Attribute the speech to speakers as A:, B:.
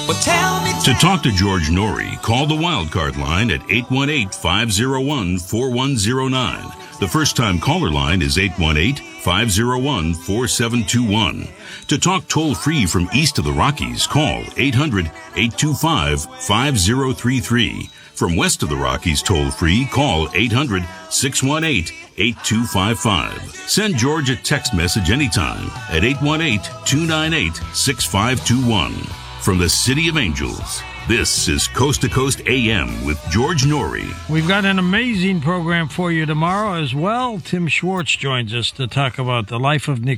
A: Well, tell me.
B: To talk to George Norrie, call the Wildcard line at 818-501-4109. The first-time caller line is 818-501-4721. To talk toll-free from east of the Rockies, call 800-825-5033. From west of the Rockies toll-free, call 800-618-8255. Send George a text message anytime at 818-298-6521. From the City of Angels, this is Coast to Coast AM with George Norrie.
C: We've got an amazing program for you tomorrow as well. Tim Schwartz joins us to talk about the life of Nick